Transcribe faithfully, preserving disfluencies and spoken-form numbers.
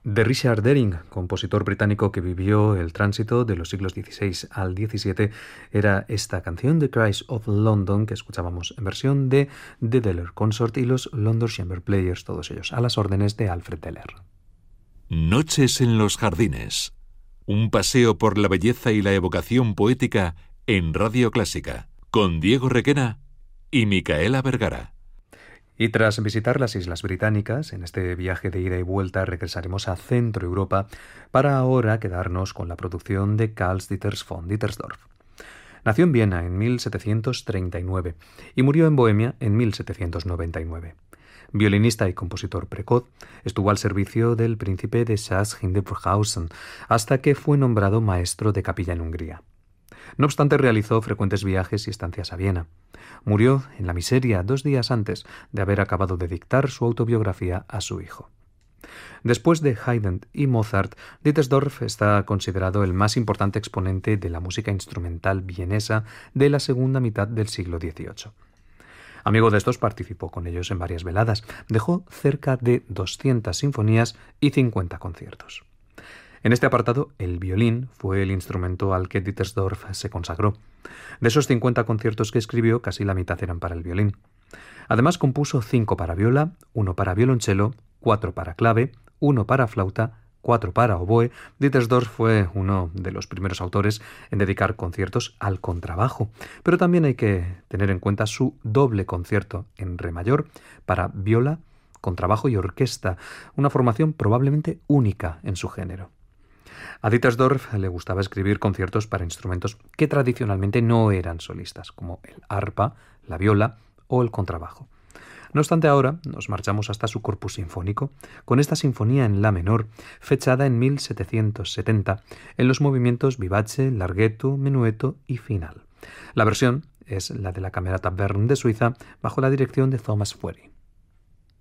De Richard Deering, compositor británico que vivió el tránsito de los siglos dieciséis al diecisiete, era esta canción The Cries of London que escuchábamos en versión de The Deller Consort y los London Chamber Players, todos ellos a las órdenes de Alfred Deller. Noches en los jardines. Un paseo por la belleza y la evocación poética en Radio Clásica, con Diego Requena y Micaela Vergara. Y tras visitar las Islas Británicas, en este viaje de ida y vuelta regresaremos a Centro Europa para ahora quedarnos con la producción de Carl Dieters von Dittersdorf. Nació en Viena en mil setecientos treinta y nueve y murió en Bohemia en mil setecientos noventa y nueve. Violinista y compositor precoz, estuvo al servicio del príncipe de Saxe-Hildburghausen hasta que fue nombrado maestro de capilla en Hungría. No obstante, realizó frecuentes viajes y estancias a Viena. Murió en la miseria dos días antes de haber acabado de dictar su autobiografía a su hijo. Después de Haydn y Mozart, Dittersdorf está considerado el más importante exponente de la música instrumental vienesa de la segunda mitad del siglo dieciocho. Amigo de estos, participó con ellos en varias veladas. Dejó cerca de doscientas sinfonías y cincuenta conciertos. En este apartado, el violín fue el instrumento al que Dittersdorf se consagró. De esos cincuenta conciertos que escribió, casi la mitad eran para el violín. Además, compuso cinco para viola, uno para violonchelo, cuatro para clave, uno para flauta, cuatro para oboe. Dittersdorf fue uno de los primeros autores en dedicar conciertos al contrabajo, pero también hay que tener en cuenta su doble concierto en re mayor para viola, contrabajo y orquesta, una formación probablemente única en su género. A Dittersdorf le gustaba escribir conciertos para instrumentos que tradicionalmente no eran solistas, como el arpa, la viola o el contrabajo. No obstante, ahora nos marchamos hasta su corpus sinfónico, con esta sinfonía en la menor, fechada en mil setecientos setenta, en los movimientos vivace, larghetto, menuetto y final. La versión es la de la Camerata Bern de Suiza, bajo la dirección de Thomas Fury.